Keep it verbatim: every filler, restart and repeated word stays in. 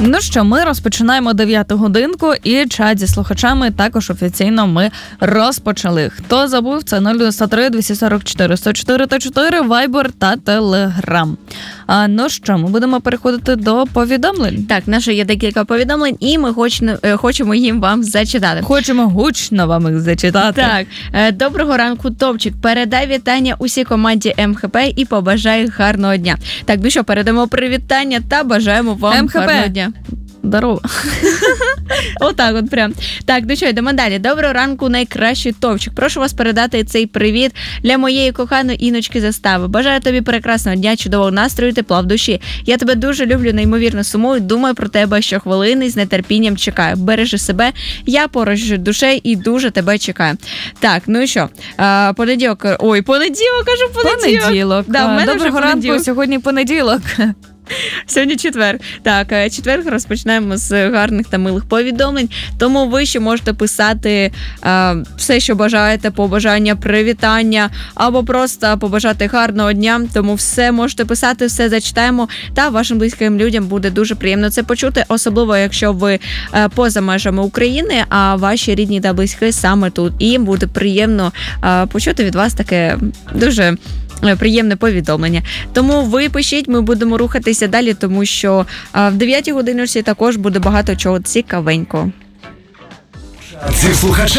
Ну що, ми розпочинаємо дев'яту годинку, і чат зі слухачами також офіційно ми розпочали. Хто забув, це нуль дев'ять три двісті сорок чотири сто чотири та чотири, Viber та Telegram. А, ну що, ми будемо переходити до повідомлень. Так, наше є декілька повідомлень, і ми хочемо, хочемо їм вам зачитати. Хочемо гучно вам їх зачитати. Так, доброго ранку, Топчик. Передай вітання усій команді ем ха пе і побажай гарного дня. Так, ну що, передамо привітання та бажаємо вам ем ха пе. гарного дня. Здорово. Отак от прям. Так, ну що, йдемо далі. Доброго ранку, найкращий Топчик. Прошу вас передати цей привіт для моєї коханої Іночки Застави. Бажаю тобі прекрасного дня, чудового настрою, тепла в душі. Я тебе дуже люблю, неймовірно сумую, думаю про тебе щохвилини, з нетерпінням чекаю. Бережи себе, я поруч душею і дуже тебе чекаю. Так, ну і що? А, понеділок, ой, понеділок, кажу понеділок. Понеділок. Да, в мене Доброго вже ранку, понеділок. сьогодні понеділок. Сьогодні четвер. Так, четвер розпочинаємо з гарних та милих повідомлень, тому ви ще можете писати е, все, що бажаєте, побажання, привітання, або просто побажати гарного дня, тому все можете писати, все зачитаємо, та вашим близьким людям буде дуже приємно це почути, особливо, якщо ви е, поза межами України, а ваші рідні та близькі саме тут, і їм буде приємно е, почути від вас таке дуже приємне повідомлення. Тому ви пишіть, ми будемо рухатися далі, тому що а, в дев'ятій годині також буде багато чого цікавенького. Ці слухачі